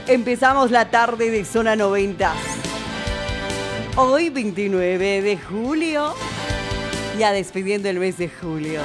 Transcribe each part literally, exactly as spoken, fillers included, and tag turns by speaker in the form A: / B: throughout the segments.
A: Empezamos la tarde de Zona noventa. Hoy veintinueve de julio, ya despidiendo el mes de julio.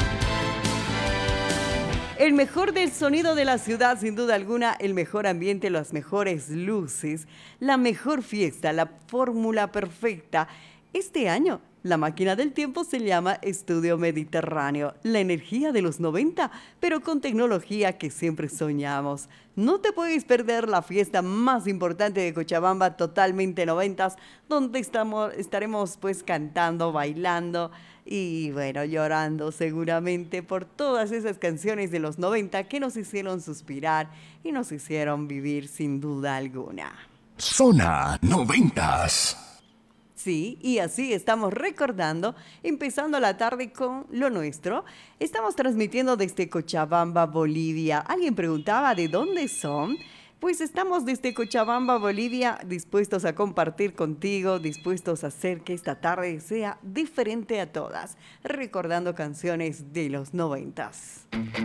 A: El mejor del sonido de la ciudad, sin duda alguna, el mejor ambiente, las mejores luces, la mejor fiesta, la fórmula perfecta. Este año, la máquina del tiempo se llama Estudio Mediterráneo, la energía de los noventa, pero con tecnología que siempre soñamos. No te puedes perder la fiesta más importante de Cochabamba, totalmente noventas, donde estamos, estaremos pues cantando, bailando y bueno, llorando seguramente por todas esas canciones de los noventa que nos hicieron suspirar y nos hicieron vivir sin duda alguna.
B: Zona noventas.
A: Sí, y así estamos recordando, empezando la tarde con lo nuestro. Estamos transmitiendo desde Cochabamba, Bolivia. ¿Alguien preguntaba de dónde son? Pues estamos desde Cochabamba, Bolivia, dispuestos a compartir contigo, dispuestos a hacer que esta tarde sea diferente a todas, recordando canciones de los noventas.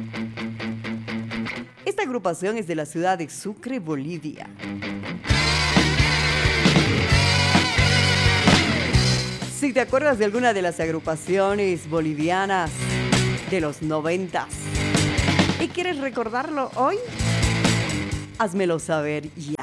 A: Esta agrupación es de la ciudad de Sucre, Bolivia. Si te acuerdas de alguna de las agrupaciones bolivianas de los noventas y quieres recordarlo hoy, házmelo saber ya.